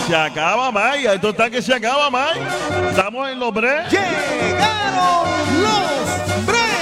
Se acaba, May. Esto está que se acaba, May. Estamos en los breaks. Llegaron los breaks.